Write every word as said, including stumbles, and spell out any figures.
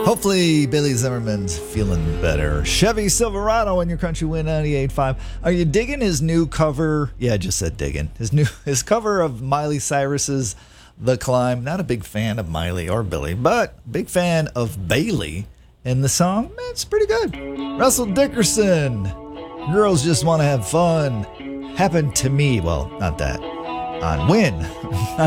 Hopefully Billy Zimmerman's feeling better. Chevy Silverado in your Country Wind ninety-eight point five. Are you digging his new cover? Yeah, I just said digging. His new his cover of Miley Cyrus's The Climb. Not a big fan of Miley or Billy, but big fan of Bailey. And the song, man, it's pretty good. Russell Dickerson. Girls Just Want to Have Fun. Happened to Me. Well, not that. On Win.